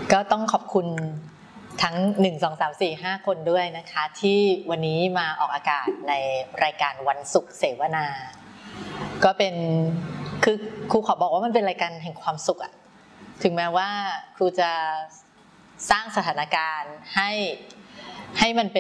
ก็ต้องขอบคุณทั้ง1 2 3 4 5คนด้วยนะคะที่วันนี้มาออกอากาศในรายการวันศุกร์เสวนาก็เป็นคือครูขอบอกว่ามันเป็นรายการแห่งความสุขอะถึงแม้ว่าครูจะสร้างสถานการณ์ให้มันเป็น